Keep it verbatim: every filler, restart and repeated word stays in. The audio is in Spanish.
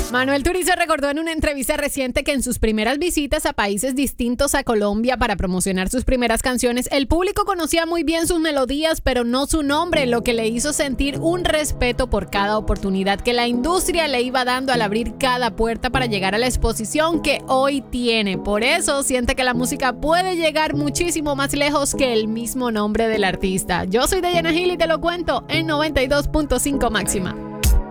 Manuel Turizo recordó en una entrevista reciente que en sus primeras visitas a países distintos a Colombia para promocionar sus primeras canciones, el público conocía muy bien sus melodías, pero no su nombre, lo que le hizo sentir un respeto por cada oportunidad que la industria le iba dando al abrir cada puerta para llegar a la exposición que hoy tiene. Por eso siente que la música puede llegar muchísimo más lejos que el mismo nombre del artista. Yo soy Dayana Gil y te lo cuento en noventa y dos punto cinco Máxima.